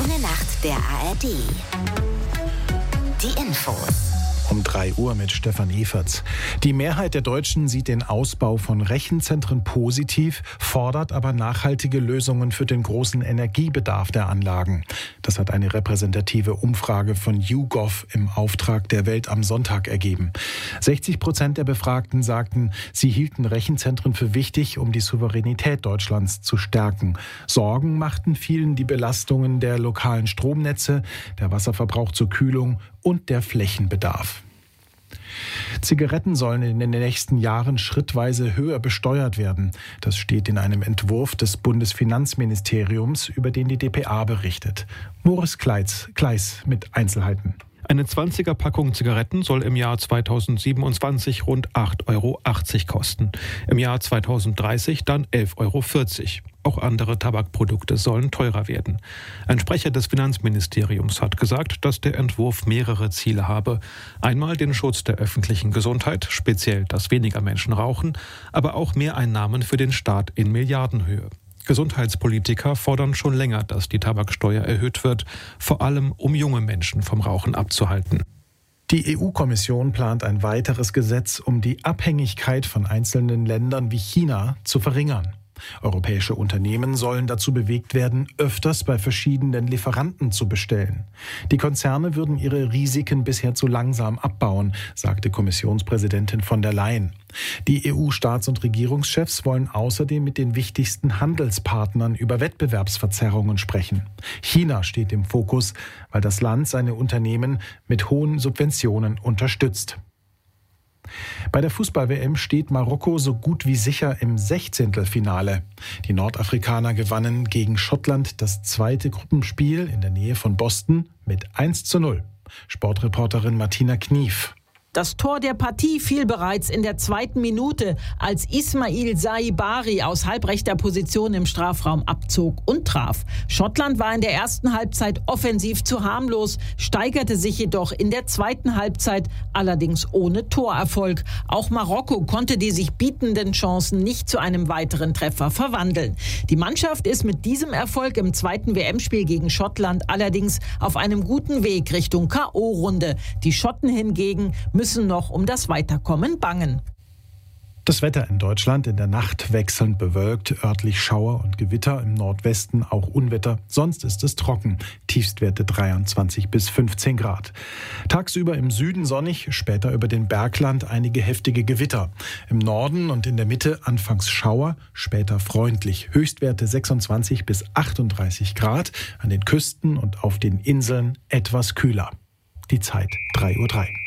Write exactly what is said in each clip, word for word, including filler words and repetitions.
junge Nacht der A R D. Die Infos. Um drei Uhr mit Stefan Eferts. Die Mehrheit der Deutschen sieht den Ausbau von Rechenzentren positiv, fordert aber nachhaltige Lösungen für den großen Energiebedarf der Anlagen. Das hat eine repräsentative Umfrage von YouGov im Auftrag der Welt am Sonntag ergeben. sechzig Prozent der Befragten sagten, sie hielten Rechenzentren für wichtig, um die Souveränität Deutschlands zu stärken. Sorgen machten vielen die Belastungen der lokalen Stromnetze, der Wasserverbrauch zur Kühlung und der Flächenbedarf. Zigaretten sollen in den nächsten Jahren schrittweise höher besteuert werden. Das steht in einem Entwurf des Bundesfinanzministeriums, über den die dpa berichtet. Moritz Kleis, Kleis mit Einzelheiten. Eine zwanziger-Packung Zigaretten soll im Jahr zweitausendsiebenundzwanzig rund acht Euro achtzig kosten. Im Jahr zweitausenddreißig dann elf Euro vierzig. Auch andere Tabakprodukte sollen teurer werden. Ein Sprecher des Finanzministeriums hat gesagt, dass der Entwurf mehrere Ziele habe. Einmal den Schutz der öffentlichen Gesundheit, speziell, dass weniger Menschen rauchen, aber auch Mehreinnahmen für den Staat in Milliardenhöhe. Gesundheitspolitiker fordern schon länger, dass die Tabaksteuer erhöht wird, vor allem um junge Menschen vom Rauchen abzuhalten. Die E U-Kommission plant ein weiteres Gesetz, um die Abhängigkeit von einzelnen Ländern wie China zu verringern. Europäische Unternehmen sollen dazu bewegt werden, öfters bei verschiedenen Lieferanten zu bestellen. Die Konzerne würden ihre Risiken bisher zu langsam abbauen, sagte Kommissionspräsidentin von der Leyen. Die E U-Staats- und Regierungschefs wollen außerdem mit den wichtigsten Handelspartnern über Wettbewerbsverzerrungen sprechen. China steht im Fokus, weil das Land seine Unternehmen mit hohen Subventionen unterstützt. Bei der Fußball-W M steht Marokko so gut wie sicher im Sechzehntelfinale. Die Nordafrikaner gewannen gegen Schottland das zweite Gruppenspiel in der Nähe von Boston mit eins zu null. Sportreporterin Martina Knief. Das Tor der Partie fiel bereits in der zweiten Minute, als Ismail Saibari aus halbrechter Position im Strafraum abzog und traf. Schottland war in der ersten Halbzeit offensiv zu harmlos, steigerte sich jedoch in der zweiten Halbzeit, allerdings ohne Torerfolg. Auch Marokko konnte die sich bietenden Chancen nicht zu einem weiteren Treffer verwandeln. Die Mannschaft ist mit diesem Erfolg im zweiten W M-Spiel gegen Schottland allerdings auf einem guten Weg Richtung K O-Runde. Die Schotten hingegen müssen müssen noch um das Weiterkommen bangen. Das Wetter in Deutschland in der Nacht wechselnd bewölkt, örtlich Schauer und Gewitter, im Nordwesten auch Unwetter, sonst ist es trocken, Tiefstwerte dreiundzwanzig bis fünfzehn Grad. Tagsüber im Süden sonnig, später über den Bergland einige heftige Gewitter. Im Norden und in der Mitte anfangs Schauer, später freundlich, Höchstwerte sechsundzwanzig bis achtunddreißig Grad, an den Küsten und auf den Inseln etwas kühler. Die Zeit drei Uhr drei.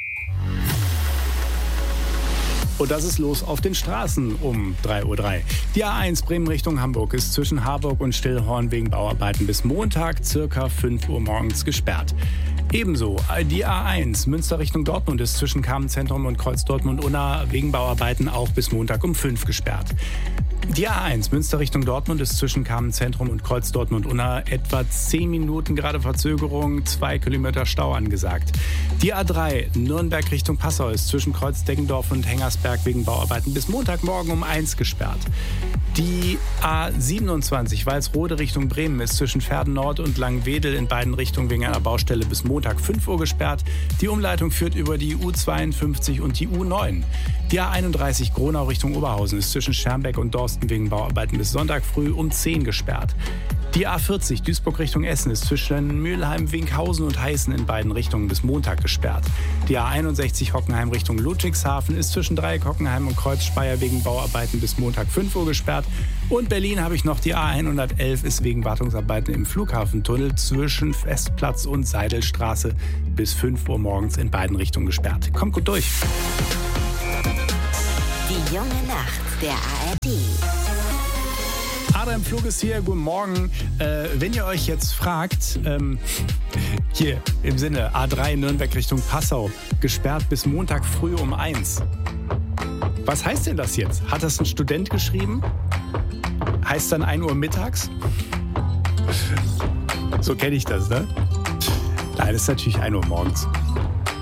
Und das ist los auf den Straßen um drei Uhr drei. Die A eins Bremen Richtung Hamburg ist zwischen Harburg und Stillhorn wegen Bauarbeiten bis Montag circa fünf Uhr morgens gesperrt. Ebenso die A eins Münster Richtung Dortmund ist zwischen Kamenz-Zentrum und Kreuz Dortmund-Unna wegen Bauarbeiten auch bis Montag um fünf gesperrt. Die A eins Münster Richtung Dortmund ist zwischen Kamenz-Zentrum und Kreuz Dortmund-Unna etwa zehn Minuten gerade Verzögerung, zwei Kilometer Stau angesagt. Die A drei Nürnberg Richtung Passau ist zwischen Kreuz Deggendorf und Hengersberg wegen Bauarbeiten bis Montagmorgen um eins gesperrt. Die A siebenundzwanzig Walsrode Richtung Bremen ist zwischen Verden Nord und Langwedel in beiden Richtungen wegen einer Baustelle bis Montag fünf Uhr gesperrt. Die Umleitung führt über die U zweiundfünfzig und die U neun. Die A einunddreißig Gronau Richtung Oberhausen ist zwischen Schermbeck und Dorsten wegen Bauarbeiten bis Sonntag früh um zehn gesperrt. Die A vierzig Duisburg Richtung Essen ist zwischen Mülheim, Winkhausen und Heißen in beiden Richtungen bis Montag gesperrt. Die A einundsechzig Hockenheim Richtung Ludwigshafen ist zwischen Dreieck Hockenheim und Kreuzspeier wegen Bauarbeiten bis Montag fünf Uhr gesperrt. Und Berlin habe ich noch die A hundertelf ist wegen Wartungsarbeiten im Flughafentunnel zwischen Festplatz und Seidelstraße bis fünf Uhr morgens in beiden Richtungen gesperrt. Kommt gut durch. Die junge Nacht der A R D. Adam Flug ist hier, guten Morgen. Äh, wenn ihr euch jetzt fragt, ähm, hier im Sinne A drei Nürnberg Richtung Passau, gesperrt bis Montag früh um eins. Was heißt denn das jetzt? Hat das ein Student geschrieben? Heißt dann ein Uhr mittags? So kenne ich das, ne? Nein, das ist natürlich ein Uhr morgens.